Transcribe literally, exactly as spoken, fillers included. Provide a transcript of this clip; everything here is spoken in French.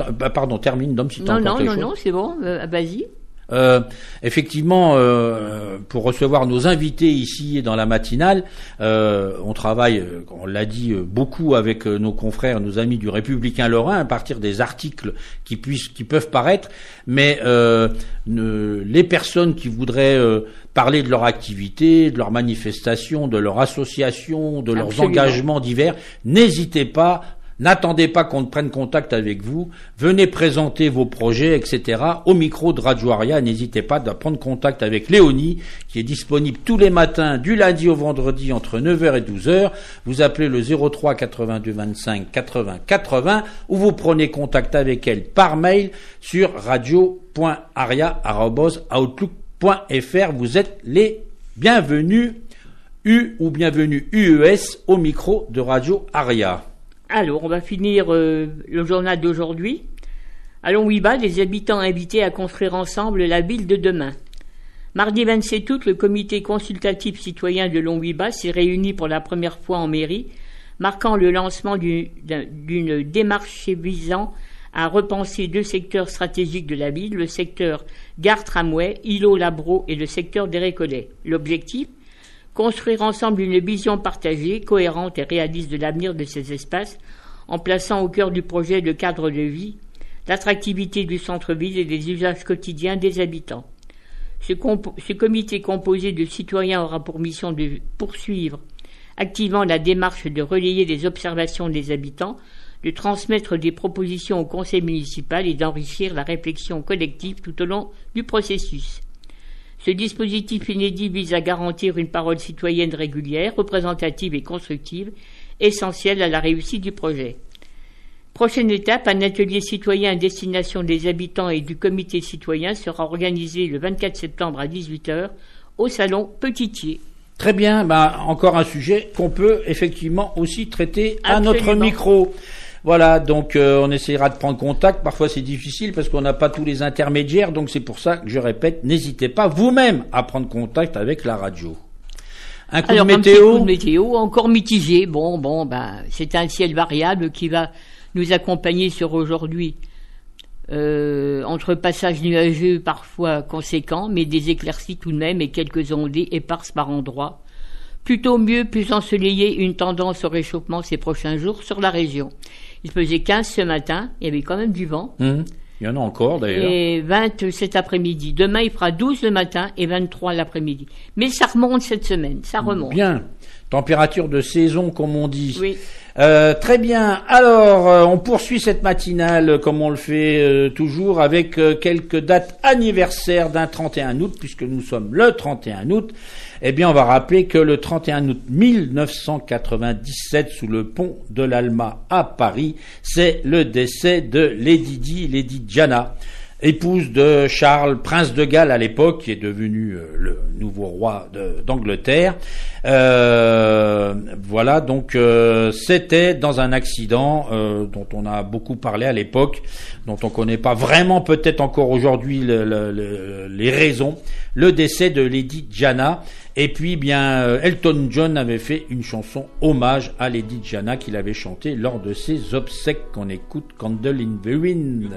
bah, pardon, termine, Dom, si tu as Non, encore non, quelque non, chose. non, c'est bon, euh, vas-y. Euh, effectivement, euh, pour recevoir nos invités ici dans la matinale, euh, on travaille, on l'a dit, beaucoup avec nos confrères, nos amis du Républicain Lorrain, à partir des articles qui puissent, qui peuvent paraître, mais euh, ne, les personnes qui voudraient euh, parler de leur activité, de leur manifestation, de leur association, de leurs Absolument. engagements divers, n'hésitez pas. N'attendez pas qu'on prenne contact avec vous. Venez présenter vos projets, et cetera. Au micro de Radio Aria, n'hésitez pas à prendre contact avec Léonie, qui est disponible tous les matins, du lundi au vendredi, entre neuf heures et douze heures. Vous appelez le zéro trois quatre-vingt-deux vingt-cinq quatre-vingts quatre-vingts ou vous prenez contact avec elle par mail sur radio point aria arobase outlook point f r. Vous êtes les bienvenus, U ou bienvenus U E S, au micro de Radio Aria. Alors, on va finir euh, le journal d'aujourd'hui. À Longwiba, les habitants invités à construire ensemble la ville de demain. Mardi vingt-sept août, le comité consultatif citoyen de Longwiba s'est réuni pour la première fois en mairie, marquant le lancement d'une, d'une démarche visant à repenser deux secteurs stratégiques de la ville, le secteur Gare-Tramway, Îlot-Labro et le secteur des Récollets. L'objectif ? Construire ensemble une vision partagée, cohérente et réaliste de l'avenir de ces espaces, en plaçant au cœur du projet le cadre de vie, l'attractivité du centre-ville et les usages quotidiens des habitants. Ce, comp- ce comité composé de citoyens aura pour mission de poursuivre activement la démarche de relayer les observations des habitants, de transmettre des propositions au conseil municipal et d'enrichir la réflexion collective tout au long du processus. Ce dispositif inédit vise à garantir une parole citoyenne régulière, représentative et constructive, essentielle à la réussite du projet. Prochaine étape, un atelier citoyen à destination des habitants et du comité citoyen sera organisé le vingt-quatre septembre à dix-huit heures au salon Petitier. Très bien, bah, encore un sujet qu'on peut effectivement aussi traiter à Absolument. notre micro. Voilà, donc euh, on essaiera de prendre contact. Parfois c'est difficile parce qu'on n'a pas tous les intermédiaires, donc c'est pour ça que je répète, n'hésitez pas vous-même à prendre contact avec la radio. Un coup Alors, de un petit météo. coup de météo, encore mitigé. Bon, bon, ben, c'est un ciel variable qui va nous accompagner sur aujourd'hui. Euh, entre passages nuageux parfois conséquents, mais des éclaircies tout de même et quelques ondées éparses par endroits. Plutôt mieux, plus ensoleillé, une tendance au réchauffement ces prochains jours sur la région. Il faisait quinze ce matin, il y avait quand même du vent. Mmh. Il y en a encore d'ailleurs. Et vingt cet après-midi. Demain, il fera douze le matin et vingt-trois l'après-midi. Mais ça remonte cette semaine, ça remonte. Bien. Température de saison, comme on dit. Oui. Euh, très bien. Alors, euh, on poursuit cette matinale comme on le fait euh, toujours avec euh, quelques dates anniversaires d'un trente et un août, puisque nous sommes le trente et un août. Eh bien, on va rappeler que le trente et un août mille neuf cent quatre-vingt-dix-sept, sous le pont de l'Alma à Paris, c'est le décès de Lady Di, Lady Diana, épouse de Charles, prince de Galles à l'époque, qui est devenu euh, le nouveau roi de, d'Angleterre. Euh, voilà, donc euh, c'était dans un accident euh, dont on a beaucoup parlé à l'époque, dont on connaît pas vraiment peut-être encore aujourd'hui le, le, le, les raisons. Le décès de Lady Diana. Et puis, bien, Elton John avait fait une chanson hommage à Lady Diana qu'il avait chantée lors de ses obsèques qu'on écoute, Candle in the Wind.